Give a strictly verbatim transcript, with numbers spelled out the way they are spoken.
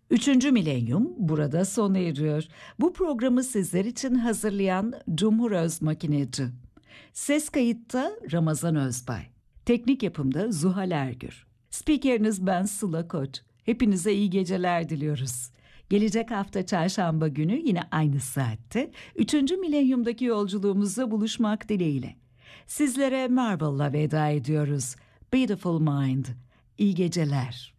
Üçüncü milenyum burada sona eriyor. Bu programı sizler için hazırlayan Cumhur Özmakineci. Ses kayıtta Ramazan Özbay. Teknik yapımda Zuhal Ergür. Spikeriniz ben Sıla Koç. Hepinize iyi geceler diliyoruz. Gelecek hafta çarşamba günü yine aynı saatte üçüncü milenyumdaki yolculuğumuzda buluşmak dileğiyle. Sizlere Marvel'la veda ediyoruz. Beautiful Mind. İyi geceler.